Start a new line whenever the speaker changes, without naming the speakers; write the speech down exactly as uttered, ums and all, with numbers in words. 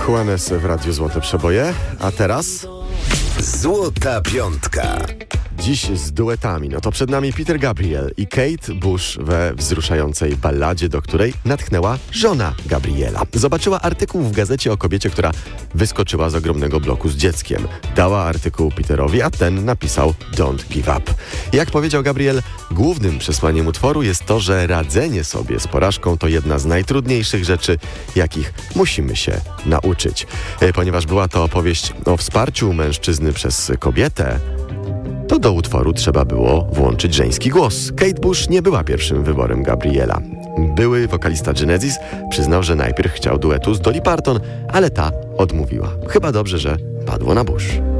Juanes w Radiu Złote Przeboje, a teraz...
Złota Piątka.
Dziś z duetami. No to przed nami Peter Gabriel i Kate Bush we wzruszającej balladzie, do której natchnęła żona Gabriela. Zobaczyła artykuł w gazecie o kobiecie, która wyskoczyła z ogromnego bloku z dzieckiem. Dała artykuł Peterowi, a ten napisał Don't give up. Jak powiedział Gabriel, głównym przesłaniem utworu jest to, że radzenie sobie z porażką to jedna z najtrudniejszych rzeczy, jakich musimy się nauczyć. Ponieważ była to opowieść o wsparciu mężczyzny przez kobietę, to do utworu trzeba było włączyć żeński głos. Kate Bush nie była pierwszym wyborem Gabriela. Były wokalista Genesis przyznał, że najpierw chciał duetu z Dolly Parton, ale ta odmówiła. Chyba dobrze, że padło na Bush.